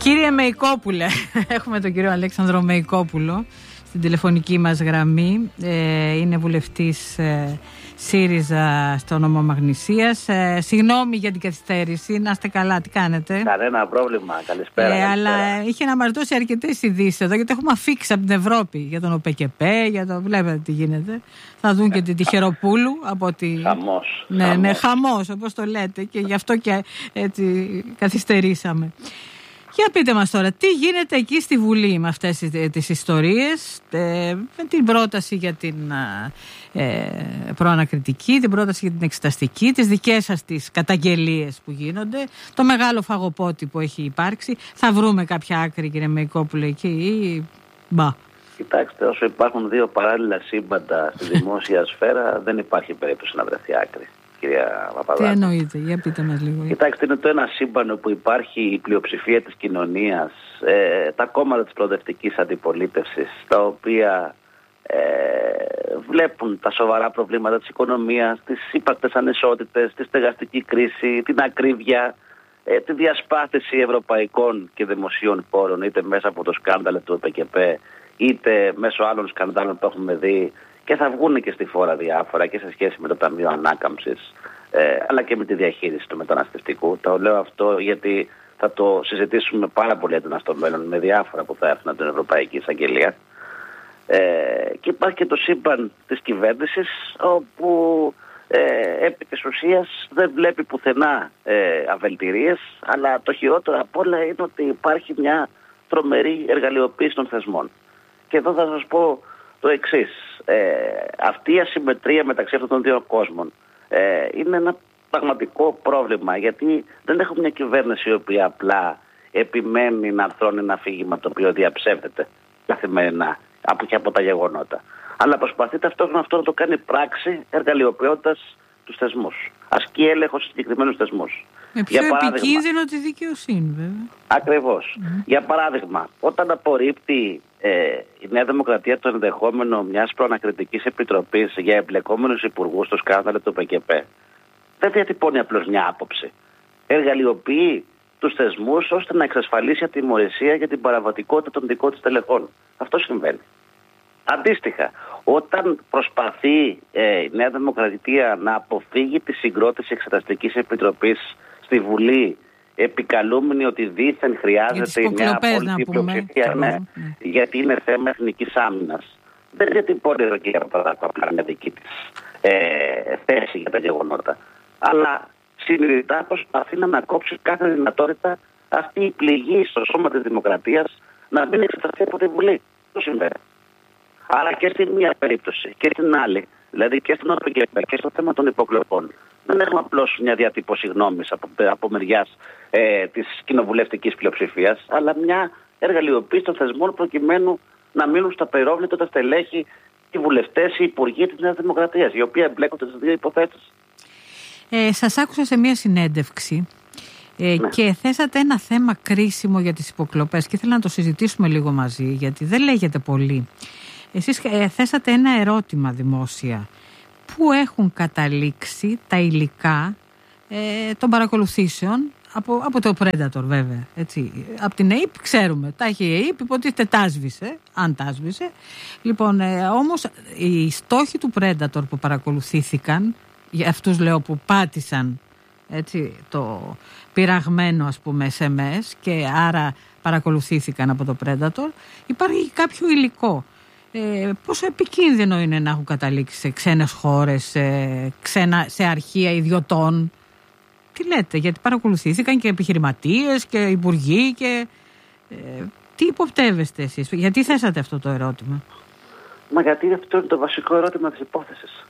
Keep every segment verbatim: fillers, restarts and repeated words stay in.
Κύριε Μεϊκόπουλε, έχουμε τον κύριο Αλέξανδρο Μεϊκόπουλο στην τηλεφωνική μας γραμμή. Ε, είναι βουλευτής ε, ΣΥΡΙΖΑ στο νομό Μαγνησίας. Ε, συγγνώμη για την καθυστέρηση. Να είστε καλά, τι κάνετε? Κανένα πρόβλημα, καλησπέρα. Ε, καλησπέρα. Αλλά είχε να μας δώσει αρκετές ειδήσεις εδώ, γιατί έχουμε αφήξει από την Ευρώπη για τον ΟΠΕΚΕΠΕ, για το βλέπετε τι γίνεται. Θα δουν και την Τυχεροπούλου από ότι... Χαμός. Ναι, χαμός. ναι, χαμός, όπως το λέτε, και γι' αυτό και έτσι καθυστερήσαμε. Για πείτε μας τώρα, τι γίνεται εκεί στη Βουλή με αυτές τις ιστορίες, ε, με την πρόταση για την ε, προανακριτική, την πρόταση για την εξεταστική, τις δικές σας τις καταγγελίες που γίνονται, το μεγάλο φαγοπότη που έχει υπάρξει. Θα βρούμε κάποια άκρη, κύριε Μεϊκόπουλε, εκεί ή μπα? Κοιτάξτε, όσο υπάρχουν δύο παράλληλα σύμπαντα στη δημόσια σφαίρα, δεν υπάρχει περίπτωση να βρεθεί άκρη. Κυρία Παπαδάκη. Τι εννοείτε, για πείτε μας λίγο. Κοιτάξτε, είναι το ένα σύμπαν που υπάρχει η πλειοψηφία της κοινωνίας, ε, τα κόμματα της προοδευτικής αντιπολίτευσης, τα οποία ε, βλέπουν τα σοβαρά προβλήματα της οικονομίας, τις ύπαρκτες ανισότητες, τη στεγαστική κρίση, την ακρίβεια, ε, τη διασπάθηση ευρωπαϊκών και δημοσίων πόρων, είτε μέσα από το σκάνδαλο του ΟΠΕΚΕΠΕ, είτε μέσω άλλων σκανδάλων που έχουμε δει. Και θα βγουν και στη φόρα διάφορα και σε σχέση με το Ταμείο Ανάκαμψης, ε, αλλά και με τη διαχείριση του μεταναστευτικού. Το λέω αυτό γιατί θα το συζητήσουμε πάρα πολύ έντονα στο μέλλον με διάφορα που θα έρθουν από την Ευρωπαϊκή Εισαγγελία. Ε, και υπάρχει και το σύμπαν της κυβέρνησης, όπου ε, επί της ουσίας δεν βλέπει πουθενά ε, αβελτηρίες, αλλά το χειρότερο απ' όλα είναι ότι υπάρχει μια τρομερή εργαλειοποίηση των θεσμών. Και εδώ θα σας πω το εξής. Ε, αυτή η ασυμμετρία μεταξύ αυτών των δύο κόσμων ε, είναι ένα πραγματικό πρόβλημα, γιατί δεν έχουμε μια κυβέρνηση η οποία απλά επιμένει να αρθρώνει ένα αφήγημα το οποίο διαψεύδεται καθημερινά από και από τα γεγονότα, αλλά προσπαθεί ταυτόχρονα αυτό να το κάνει πράξη, εργαλειοποιώντας τους θεσμούς. Ασκεί έλεγχο σε συγκεκριμένους θεσμούς. Με πιο επικίνδυνο τη δικαιοσύνη, βέβαια. Ακριβώς. Mm. Για παράδειγμα, όταν απορρίπτει ε, η Νέα Δημοκρατία το ενδεχόμενο μιας προανακριτικής επιτροπής για εμπλεκόμενους υπουργούς στο σκάνδαλο του ΟΠΕΚΕΠΕ, δεν διατυπώνει απλώς μια άποψη. Εργαλειοποιεί τους θεσμούς ώστε να εξασφαλίσει ατιμωρησία για την παραβατικότητα των δικών της τελεχών. Αυτό συμβαίνει. Αντίστοιχα, όταν προσπαθεί ε, η Νέα Δημοκρατία να αποφύγει τη συγκρότηση εξεταστικής επιτροπής στη Βουλή, επικαλούμενη ότι δήθεν χρειάζεται μια απόλυτη πλειοψηφία, ναι, ναι, γιατί είναι θέμα εθνικής άμυνας, δεν διατυπώνει εδώ, κυρία Παπαδάκου, απλά μια δική της ε, θέση για τα γεγονότα, αλλά συνειδητά προσπαθεί να ανακόψει κάθε δυνατότητα αυτή η πληγή στο σώμα της δημοκρατίας να μην εξεταστεί από τη Βουλή. Το συμβαίνει. Άρα και στην μία περίπτωση και στην άλλη, δηλαδή και στην ΟΠΕΚΕΠΕ και στο θέμα των υποκλοπών, δεν έχουμε απλώς μια διατύπωση γνώμης από, από μεριάς ε, της κοινοβουλευτικής πλειοψηφίας, αλλά μια εργαλειοποίηση των θεσμών προκειμένου να μείνουν στα περόβλητα τα στελέχη, οι βουλευτές, οι υπουργοί της Νέας Δημοκρατίας, οι οποίοι εμπλέκονται στις δύο υποθέσεις. Ε, σας άκουσα σε μια συνέντευξη ε, ναι. και θέσατε ένα θέμα κρίσιμο για τις υποκλοπές και ήθελα να το συζητήσουμε λίγο μαζί, γιατί δεν λέγεται πολύ. Εσείς ε, θέσατε ένα ερώτημα δημόσια. Πού έχουν καταλήξει τα υλικά ε, των παρακολουθήσεων από, από το Predator, βέβαια. Έτσι. Από την ΕΕΠ ξέρουμε. Τα έχει η ΕΕΠ, υποτίθεται τάσβησε, αν τάσβησε. Λοιπόν, ε, όμως οι στόχοι του Predator που παρακολουθήθηκαν, για αυτούς λέω που πάτησαν έτσι, το πειραγμένο, ας πούμε, ες εμ ες και άρα παρακολουθήθηκαν από το Predator, υπάρχει κάποιο υλικό. Ε, πόσο επικίνδυνο είναι να έχουν καταλήξει σε ξένες χώρες, σε, ξένα, σε αρχεία ιδιωτών? Τι λέτε, γιατί παρακολουθήθηκαν και επιχειρηματίες και υπουργοί και ε, τι υποπτεύεστε εσείς, γιατί θέσατε αυτό το ερώτημα? Μα γιατί αυτό είναι το βασικό ερώτημα της υπόθεσης.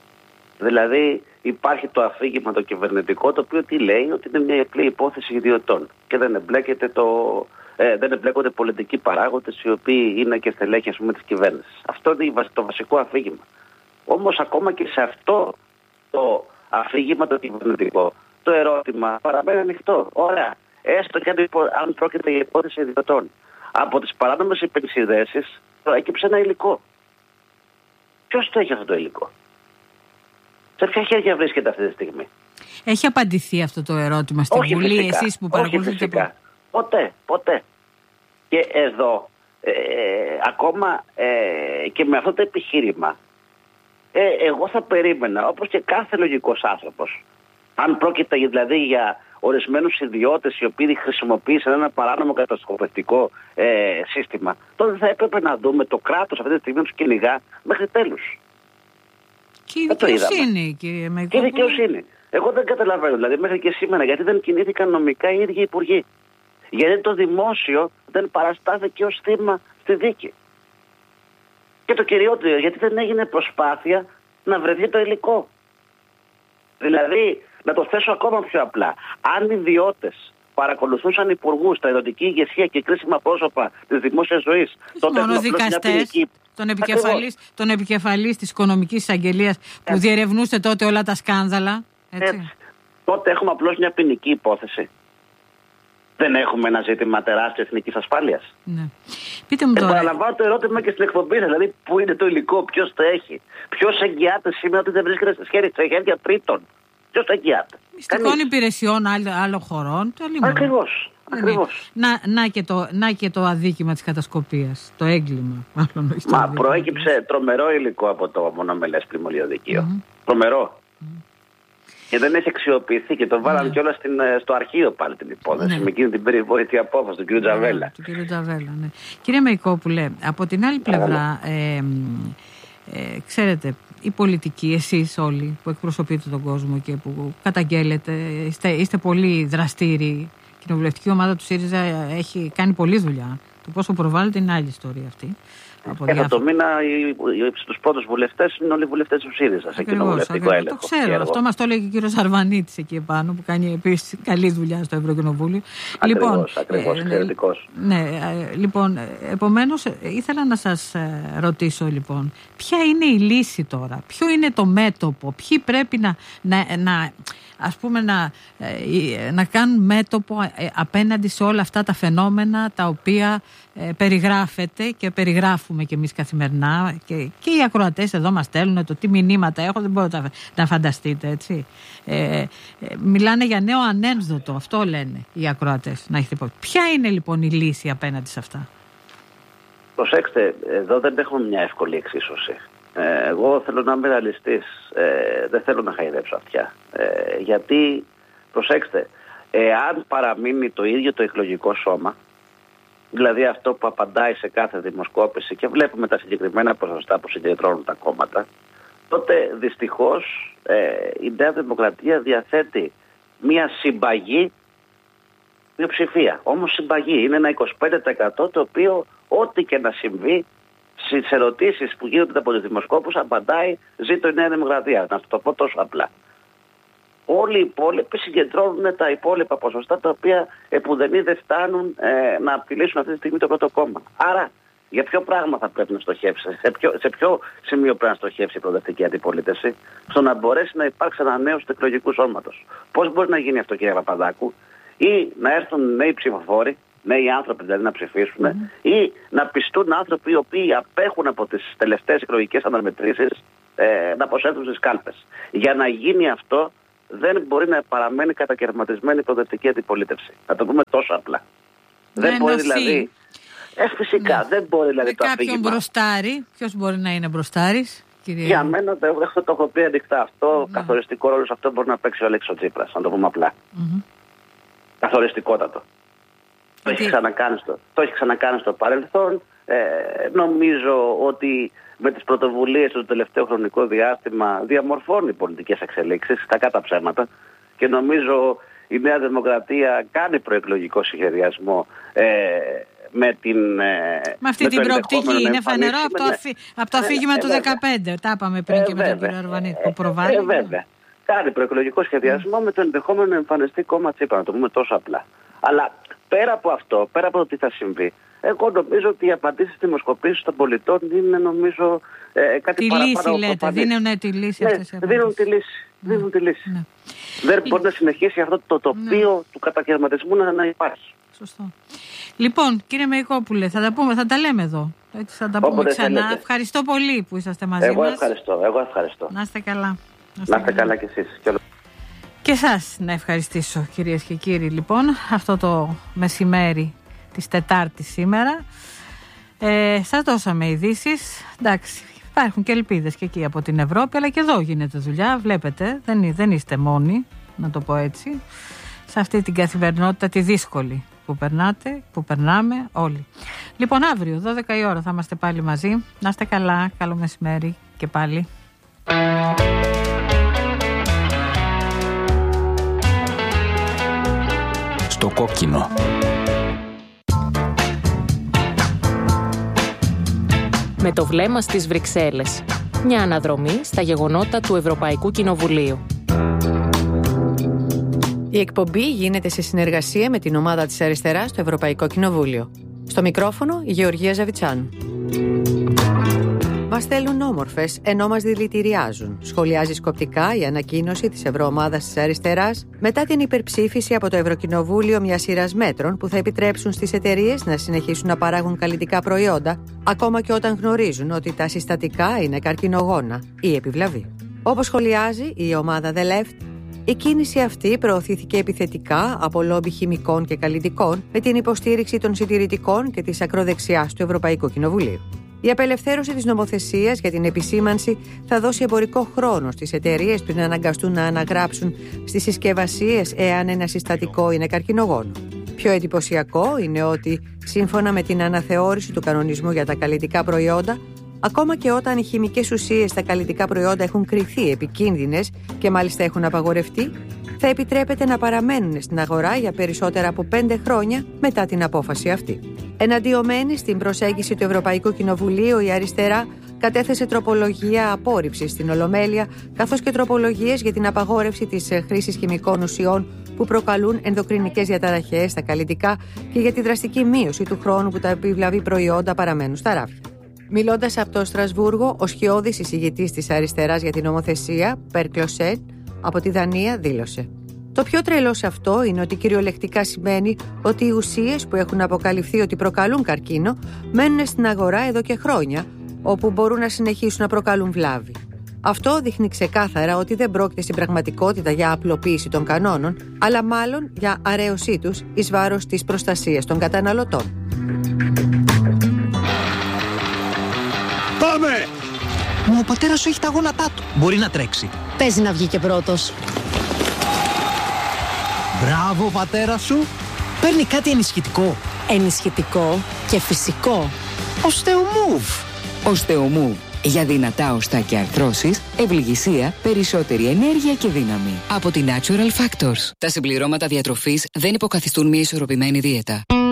Δηλαδή υπάρχει το αφήγημα το κυβερνητικό, το οποίο τι λέει, ότι είναι μια απλή υπόθεση ιδιωτών και δεν εμπλέκεται το... Ε, δεν εμπλέκονται πολιτικοί παράγοντες οι οποίοι είναι και στελέχοι, ας πούμε, της κυβέρνησης. Αυτό είναι το βασικό αφήγημα. Όμως ακόμα και σε αυτό το αφήγημα το κυβερνητικό, το ερώτημα παραμένει ανοιχτό. Ωραία, έστω και αν πρόκειται για υπόθεση ιδιωτών. Από τις παράνομες υπερσυνδέσεις προέκυψε ένα υλικό. Ποιος το έχει αυτό το υλικό? Σε ποια χέρια βρίσκεται αυτή τη στιγμή? Έχει απαντηθεί αυτό το ερώτημα στην Βουλή, εσείς που παρακολουθείτε? Ποτέ, ποτέ. Και εδώ, ε, ακόμα ε, και με αυτό το επιχείρημα, ε, εγώ θα περίμενα, όπως και κάθε λογικός άνθρωπος, αν πρόκειται δηλαδή για ορισμένους ιδιώτες οι οποίοι χρησιμοποίησαν ένα παράνομο κατασκοπευτικό ε, σύστημα, τότε θα έπρεπε να δούμε το κράτος αυτή τη στιγμή να τους κυνηγά μέχρι τέλους. Και η δικαιοσύνη, κύριε Μαϊκόπουλε. Και η δικαιοσύνη. Εγώ δεν καταλαβαίνω, δηλαδή μέχρι και σήμερα, γιατί δεν κινήθηκαν νομικά οι ίδιοι υπουργοί. Γιατί το δημόσιο δεν παραστάθηκε ως θύμα στη δίκη. Και το κυριότερο, γιατί δεν έγινε προσπάθεια να βρεθεί το υλικό. Δηλαδή, να το θέσω ακόμα πιο απλά. Αν οι ιδιώτες παρακολουθούσαν υπουργούς, τα ειδωτική ηγεσία και κρίσιμα πρόσωπα της δημόσιας ζωής, τότε μόνο δικαστές, τον επικεφαλής, τον επικεφαλής της Οικονομικής Εισαγγελίας που έτσι διερευνούσε τότε όλα τα σκάνδαλα. Έτσι. Έτσι. Τότε έχουμε απλώς μια ποινική υπόθεση. Δεν έχουμε ένα ζήτημα τεράστια εθνικής ασφάλειας. Ναι. Πείτε μου τώρα. Επαναλαμβάνω το ερώτημα και στην εκπομπή, δηλαδή πού είναι το υλικό, ποιος το έχει. Ποιος εγγυάται σήμερα ότι δεν βρίσκεται στα χέρια τρίτων. Ποιος το εγγυάται. Μυστικών υπηρεσιών άλλων χωρών. Ακριβώς. Ακριβώς. Να, να, και το, να και το αδίκημα της κατασκοπίας. Το έγκλημα. Μάλλον, Μα το προέκυψε τρομερό υλικό από το μονομελές πλημμυλιοδικείο. Mm-hmm. Τρομερό. Mm-hmm. Και δεν έχει αξιοποιηθεί και το βάλανε mm-hmm. κιόλας στο αρχείο πάλι την υπόθεση. Mm-hmm. Με εκείνη την περιβόητη απόφαση του κ. Τζαβέλα. Του κ. Τζαβέλα, ναι. Κύριε Μαϊκόπουλε, από την άλλη πλευρά, ε, ε, ξέρετε, οι πολιτικοί, εσείς όλοι που εκπροσωπείτε τον κόσμο και που καταγγέλλετε, είστε, είστε πολύ δραστήριοι. Η κοινοβουλευτική ομάδα του ΣΥΡΙΖΑ έχει κάνει πολλή δουλειά. Το πόσο προβάλλεται είναι άλλη ιστορία αυτή. Από διάφορα... το μήνα στους πρώτους βουλευτές είναι όλοι οι βουλευτές του ΣΥΡΙΖΑ σε κοινοβουλευτικό έλεγχο. Το ξέρω, αυτό μας το έλεγε και ο κύριος Αρβανίτης εκεί επάνω που κάνει επίσης καλή δουλειά στο Ευρωκοινοβούλιο. Ακριβώς, λοιπόν, ακριβώς, εξαιρετικός. Ναι, ναι, λοιπόν, επομένως ήθελα να σας ρωτήσω λοιπόν, ποια είναι η λύση τώρα, ποιο είναι το μέτωπο, ποιοι πρέπει να, να, να ας πούμε να, να κάνουν μέτωπο απέναντι σε όλα αυτά τα φαινόμενα τα οποία ε, περιγράφεται και περιγράφουμε και εμείς καθημερινά και, και οι ακροατές εδώ μας στέλνουν το τι μηνύματα έχω, δεν μπορείτε να, να φανταστείτε, έτσι. Ε, ε, μιλάνε για νέο ανένδοτο, αυτό λένε οι ακροατές, να έχετε πω. Ποια είναι λοιπόν η λύση απέναντι σε αυτά? Προσέξτε, εδώ δεν έχουμε μια εύκολη εξίσωση. Ε, εγώ θέλω να είμαι ρεαλιστής, ε, δεν θέλω να χαϊδέψω αυτιά. Ε, γιατί, προσέξτε, εάν παραμείνει το ίδιο το εκλογικό σώμα, δηλαδή αυτό που απαντάει σε κάθε δημοσκόπηση και βλέπουμε τα συγκεκριμένα ποσοστά που συγκεντρώνουν τα κόμματα, τότε δυστυχώς ε, η Νέα Δημοκρατία διαθέτει μια συμπαγή μειοψηφία. Όμως συμπαγή είναι ένα είκοσι πέντε τοις εκατό το οποίο ό,τι και να συμβεί στις ερωτήσεις που γίνονται από τους δημοσκόπους απαντάει ζήτω η Νέα Δημοκρατία. Να το πω τόσο απλά. Όλοι οι υπόλοιποι συγκεντρώνουν τα υπόλοιπα ποσοστά τα οποία επουδενή δεν φτάνουν ε, να απειλήσουν αυτή τη στιγμή το πρώτο κόμμα. Άρα, για ποιο πράγμα θα πρέπει να στοχεύσει, σε ποιο, σε ποιο σημείο πρέπει να στοχεύσει η προοδευτική αντιπολίτευση, στο να μπορέσει να υπάρξει ανανέωση του εκλογικού σώματος. Πώς μπορεί να γίνει αυτό, κύριε Παπαδάκου, ή να έρθουν νέοι ψηφοφόροι, νέοι άνθρωποι δηλαδή να ψηφίσουν, mm. ή να πιστούν άνθρωποι οι οποίοι απέχουν από τις τελευταίες εκλογικές αναμετρήσεις ε, να προσέλθουν στις κάλπες. Για να γίνει αυτό, δεν μπορεί να παραμένει κατακαιρματισμένη η προοδευτική αντιπολίτευση. Να το πούμε τόσο απλά. Δεν, δεν μπορεί δηλαδή. Ε, φυσικά, ναι. δεν μπορεί δηλαδή. Με το κάποιον αφήγημα. Μπροστάρι, ποιος μπορεί να είναι μπροστάρης, κύριε? Για μένα το, το, το έχω πει ανοιχτά αυτό. Ναι. Καθοριστικό ρόλο σε αυτό μπορεί να παίξει ο Αλέξης Τσίπρας, να το πούμε απλά. Mm-hmm. Καθοριστικότατο. Το έχει, ξανακάνει στο, το έχει ξανακάνει στο παρελθόν. Ε, νομίζω ότι με τις πρωτοβουλίες του τελευταίο χρονικό διάστημα διαμορφώνει πολιτικές εξελίξεις, κακά τα ψέματα, και νομίζω η Νέα Δημοκρατία κάνει προεκλογικό σχεδιασμό ε, με την. Ε, με αυτή με την προοπτική είναι φανερό από το, αφή, από το αφήγημα ε, του δεκαπέντε. Τα είπαμε πριν ε, και με τον κύριο Αρβανίτη που προβάλλει. Ε, βέβαια. Κάνει προεκλογικό σχεδιασμό mm. με το ενδεχόμενο να εμφανιστεί κόμμα Τσίπρα, να το πούμε τόσο απλά. Αλλά πέρα από αυτό, πέρα από το τι θα συμβεί, εγώ νομίζω ότι οι απαντήσεις στις δημοσκοπήσεις των πολιτών είναι νομίζω ε, κάτι τη παραπάνω. Τη λύση λέτε, δίνουν τη λύση ναι, αυτές οι δίνουν τη λύση. Ναι. Δίνουν τη λύση. Ναι. Δεν μπορεί να συνεχίσει αυτό το τοπίο ναι. του κατακαιρματισμού να, να υπάρχει. Σωστό. Λοιπόν, κύριε Μαϊκόπουλε, θα τα πούμε, θα τα λέμε εδώ. Έτσι, θα τα πούμε Όποτε ξανά. Θέλετε. Ευχαριστώ πολύ που είσαστε μαζί εγώ μας. Ευχαριστώ, εγώ ευχαριστώ. Να είστε καλά. Να είστε καλά κι εσείς. Και εσάς να ευχαριστήσω, κυρίες και κύριοι, λοιπόν, αυτό το μεσημέρι της Τετάρτης σήμερα. Ε, σας δώσαμε ειδήσεις. Εντάξει, υπάρχουν και ελπίδες και εκεί από την Ευρώπη, αλλά και εδώ γίνεται δουλειά. Βλέπετε, δεν, δεν είστε μόνοι, να το πω έτσι, σε αυτή την καθημερινότητα τη δύσκολη που περνάτε, που περνάμε όλοι. Λοιπόν, αύριο, δώδεκα η ώρα, θα είμαστε πάλι μαζί. Να είστε καλά, καλό μεσημέρι και πάλι. Στο κόκκινο. Με το βλέμμα στις Βρυξέλλες. Μια αναδρομή στα γεγονότα του Ευρωπαϊκού Κοινοβουλίου. Η εκπομπή γίνεται σε συνεργασία με την ομάδα της Αριστεράς στο Ευρωπαϊκό Κοινοβούλιο. Στο μικρόφωνο η Γεωργία Ζαβιτσάνου. Μας θέλουν όμορφες, ενώ μας δηλητηριάζουν. Σχολιάζει σκοπτικά η ανακοίνωση της Ευρωομάδας της Αριστεράς μετά την υπερψήφιση από το Ευρωκοινοβούλιο μιας σειράς μέτρων που θα επιτρέψουν στις εταιρείες να συνεχίσουν να παράγουν καλλιτικά προϊόντα, ακόμα και όταν γνωρίζουν ότι τα συστατικά είναι καρκινογόνα ή επιβλαβή. Όπως σχολιάζει η ομάδα The Left, η κίνηση αυτή προωθήθηκε επιθετικά από λόμπι χημικών και καλλιτικών με την υποστήριξη των συντηρητικών και της ακροδεξιάς του Ευρωπαϊκού Κοινοβουλίου. Η απελευθέρωση της νομοθεσίας για την επισήμανση θα δώσει εμπορικό χρόνο στις εταιρείες πριν αναγκαστούν να αναγράψουν στις συσκευασίες εάν ένα συστατικό είναι καρκινογόνο. Πιο εντυπωσιακό είναι ότι, σύμφωνα με την αναθεώρηση του κανονισμού για τα καλλιτικά προϊόντα, ακόμα και όταν οι χημικές ουσίες στα καλλιτικά προϊόντα έχουν κριθεί επικίνδυνες και μάλιστα έχουν απαγορευτεί, θα επιτρέπεται να παραμένουν στην αγορά για περισσότερα από πέντε χρόνια μετά την απόφαση αυτή. Εναντιωμένη στην προσέγγιση του Ευρωπαϊκού Κοινοβουλίου, η Αριστερά κατέθεσε τροπολογία απόρριψης στην Ολομέλεια, καθώς και τροπολογίες για την απαγόρευση της χρήσης χημικών ουσιών που προκαλούν ενδοκρινικές διαταραχές στα καλλιτικά και για τη δραστική μείωση του χρόνου που τα επιβλαβή προϊόντα παραμένουν στα ράφια. Μιλώντας από το Στρασβούργο, ο σκιώδης εισηγητής της Αριστεράς για την νομοθεσία, Per Closet, από τη Δανία, δήλωσε: «Το πιο τρελό σε αυτό είναι ότι κυριολεκτικά σημαίνει ότι οι ουσίες που έχουν αποκαλυφθεί ότι προκαλούν καρκίνο μένουν στην αγορά εδώ και χρόνια, όπου μπορούν να συνεχίσουν να προκαλούν βλάβη. Αυτό δείχνει ξεκάθαρα ότι δεν πρόκειται στην πραγματικότητα για απλοποίηση των κανόνων, αλλά μάλλον για αρέωσή τους εις βάρος της προστασίας των καταναλωτών». Πάμε! Μα ο πατέρας σου έχει τα γόνατά του. Μπορεί να τρέξει. Παίζει να βγει και πρώτος. Μπράβο, πατέρα σου. Παίρνει κάτι ενισχυτικό. Ενισχυτικό και φυσικό. Οστεομούβ. Οστεομούβ. Για δυνατά οστά και αρθρώσεις, ευληγησία, περισσότερη ενέργεια και δύναμη. Από τη Natural Factors. Τα συμπληρώματα διατροφής δεν υποκαθιστούν μια ισορροπημένη δίαιτα.